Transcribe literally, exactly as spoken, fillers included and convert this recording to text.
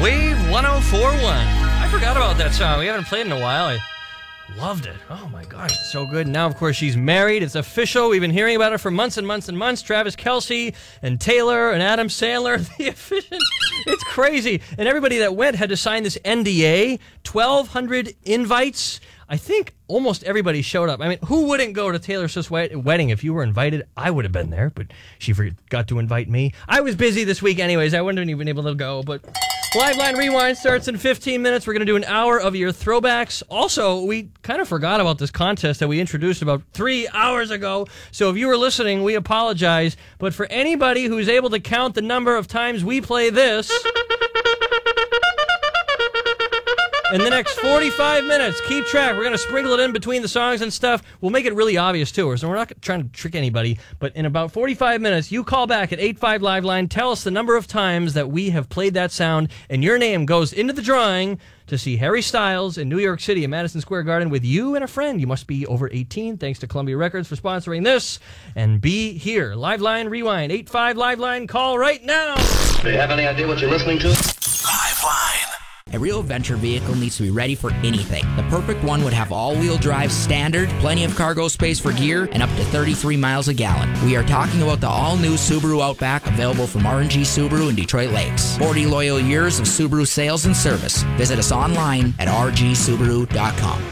Wave one oh four point one. I forgot about that song. We haven't played it in a while. I loved it. Oh my gosh, it's so good. Now, of course, she's married. It's official. We've been hearing about it for months and months and months. Travis Kelce and Taylor and Adam Sandler. The official. It's crazy. And everybody that went had to sign this N D A. twelve hundred invites. I think almost everybody showed up. I mean, who wouldn't go to Taylor Swift's wedding if you were invited? I would have been there, but she forgot to invite me. I was busy this week anyways. I wouldn't have even been able to go, but Liveline Rewind starts in fifteen minutes. We're going to do an hour of your throwbacks. Also, we kind of forgot about this contest that we introduced about three hours ago. So if you were listening, we apologize. But for anybody who's able to count the number of times we play this in the next forty-five minutes, keep track. We're going to sprinkle it in between the songs and stuff. We'll make it really obvious, too. So we're not trying to trick anybody. But in about forty-five minutes, you call back at eight five Liveline. Tell us the number of times that we have played that sound. And your name goes into the drawing to see Harry Styles in New York City at Madison Square Garden with you and a friend. You must be over eighteen. Thanks to Columbia Records for sponsoring this. And be here. Liveline Rewind. eight five Liveline. Call right now. Do you have any idea what you're listening to? Liveline. A real adventure vehicle needs to be ready for anything. The perfect one would have all-wheel drive standard, plenty of cargo space for gear, and up to thirty-three miles a gallon. We are talking about the all-new Subaru Outback, available from R and G Subaru in Detroit Lakes. forty loyal years of Subaru sales and service. Visit us online at r g subaru dot com.